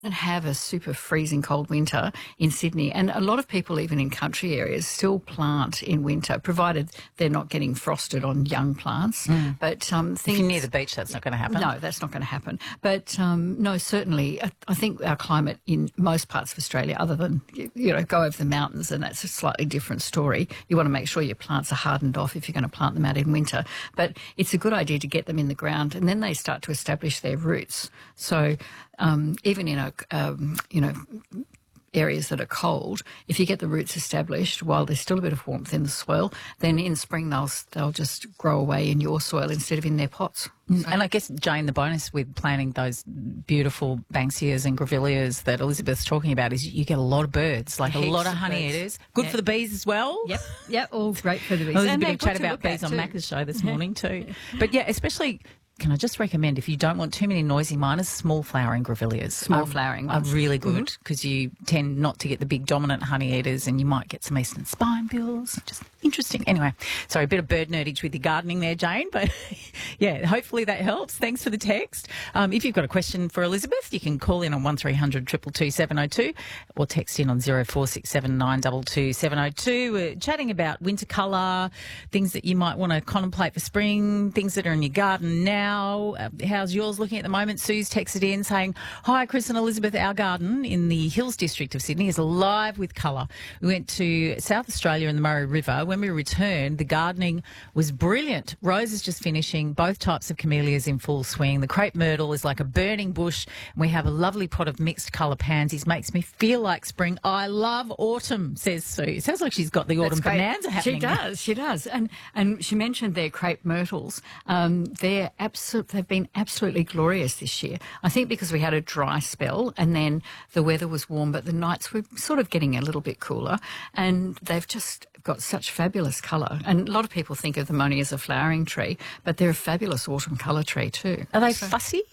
and have a super freezing cold winter in Sydney. And a lot of people, even in country areas, still plant in winter, provided they're not getting frosted on young plants. But If you're near the beach, that's not going to happen. No, that's not going to happen. But no, certainly, I think our climate in most parts of Australia, other than, go over the mountains, and that's a slightly different story. You want to make sure your plants are hardened off if you're going to plant them out in winter. But it's a good idea to get them in the ground, and then they start to establish their roots. So even in areas that are cold, if you get the roots established while there's still a bit of warmth in the soil, then in spring they'll just grow away in your soil instead of in their pots. And I guess, Jane, the bonus with planting those beautiful Banksias and Grevilleas that Elizabeth's talking about is you get a lot of birds, like Heaps a lot of of honey birds. eaters. Good for the bees as well. Yep, all great for the bees. Well, there's And a they're bit of chat good to about look at bees on too. Macca's show this morning too. But yeah, especially, can I just recommend, if you don't want too many noisy miners, small flowering Grevilleas. Small flowering are ones. really good because you tend not to get the big dominant honey eaters, and you might get some eastern spinebills. Just interesting. Anyway, sorry, a bit of bird nerdage with your gardening there, Jane, but yeah, hopefully that helps. Thanks for the text. If you've got a question for Elizabeth, you can call in on 1300 222 702 or text in on 0467 922 702. We're chatting about winter colour, things that you might want to contemplate for spring, things that are in your garden now. How's yours looking at the moment? Sue's texted in saying, "Hi, Chris and Elizabeth, our garden in the Hills District of Sydney is alive with colour. We went to South Australia and the Murray River. When we returned, the gardening was brilliant. Roses just finishing, both types of camellias in full swing. The crepe myrtle is like a burning bush. We have a lovely pot of mixed colour pansies. Makes me feel like spring. I love autumn," says Sue. It sounds like she's got the autumn That's great. bonanza happening. She does. And she mentioned their crepe myrtles. They've been absolutely glorious this year. I think because we had a dry spell and then the weather was warm, but the nights were sort of getting a little bit cooler, and they've just got such fabulous colour. And a lot of people think of them only as a flowering tree, but they're a fabulous autumn colour tree too. Are they fussy?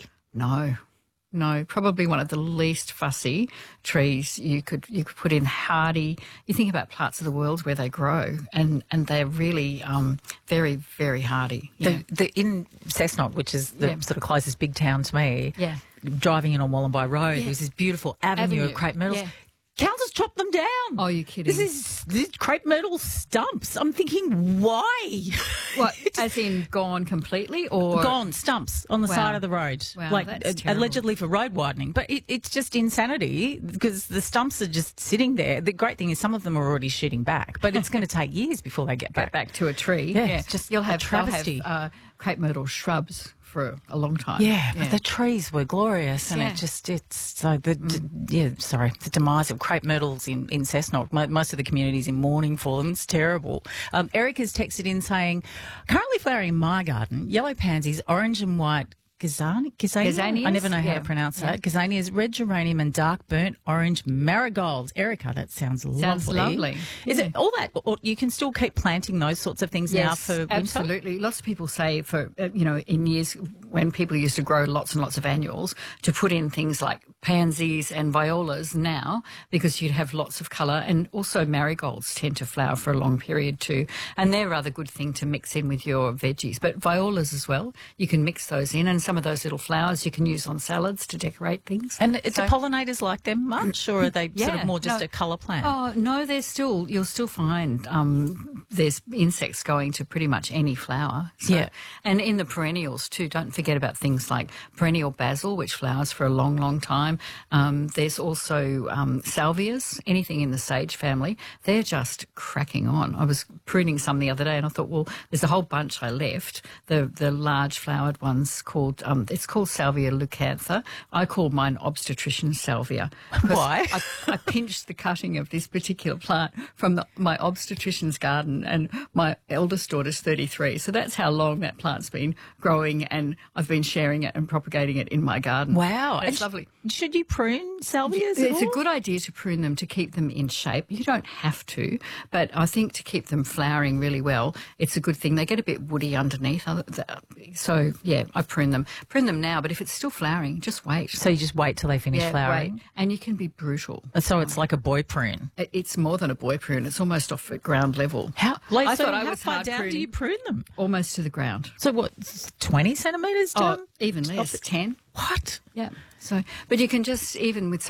No, probably one of the least fussy trees you could put in. Hardy. You think about parts of the world where they grow, and they're really very, very hardy. In Cessnock, which is the sort of closest big town to me, driving in on Wallenby Road, there was this beautiful avenue of crepe myrtles. Yeah. Council's chopped them down. Oh, you're kidding. This crepe myrtle stumps. I'm thinking, why? What, as in gone completely, or gone stumps on the side of the road, Wow, like that's terrible. allegedly for road widening. But it's just insanity because the stumps are just sitting there. The great thing is some of them are already shooting back, but it's going to take years before they get back. to a tree? Yeah, it's just you'll a have travesty. Crepe myrtle shrubs for a long time. Yeah, but the trees were glorious, and the demise of crepe myrtles in Cessnock. Most of the community's in mourning for them. It's terrible. Eric has texted in saying, currently flowering in my garden, yellow pansies, orange and white Gazanias? I never know how to pronounce that. Gazanias, red geranium and dark burnt orange marigolds. Erica, that sounds lovely. Sounds lovely. Is it all that? Or you can still keep planting those sorts of things now for winter? Absolutely. Lots of people say in years when people used to grow lots and lots of annuals, to put in things like pansies and violas now, because you'd have lots of colour, and also marigolds tend to flower for a long period too, and they're a rather good thing to mix in with your veggies. But violas as well, you can mix those in, and some of those little flowers you can use on salads to decorate things. And do pollinators like them much, or are they sort of more just a colour plant? Oh no, you'll still find there's insects going to pretty much any flower. And in the perennials too, don't forget about things like perennial basil, which flowers for a long, long time. There's also salvias, anything in the sage family. They're just cracking on. I was pruning some the other day and I thought, well, there's a whole bunch I left. The large flowered ones called, it's called Salvia leucantha. I call mine obstetrician salvia. Why? I pinched the cutting of this particular plant from my obstetrician's garden, and my eldest daughter's 33. So that's how long that plant's been growing, and I've been sharing it and propagating it in my garden. Wow. It's lovely. Should you prune salvias at It's all? a good idea to prune them to keep them in shape. You don't have to, but I think to keep them flowering really well, it's a good thing. They get a bit woody underneath. So, yeah, I prune them. Prune them now, but if it's still flowering, just wait. So you just wait till they finish flowering? Wait. And you can be brutal. So it's like a boy prune? It's more than a boy prune. It's almost off at ground level. How was far hard down do you prune them? Almost to the ground. So what, 20 centimetres down? Oh, even less, 10. What? Yeah. So, but you can just, even with